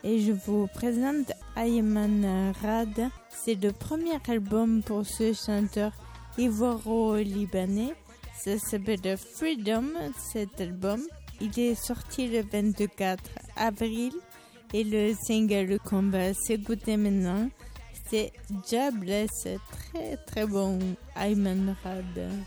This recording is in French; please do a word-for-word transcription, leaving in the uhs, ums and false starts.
et je vous présente Ayman Rad. C'est le premier album pour ce chanteur ivoiro-libanais. Ça s'appelle Freedom, cet album. Il est sorti le vingt-quatre avril et le single qu'on va s'écouter maintenant, c'est Ja Bless. Très très bon Ayman Rad.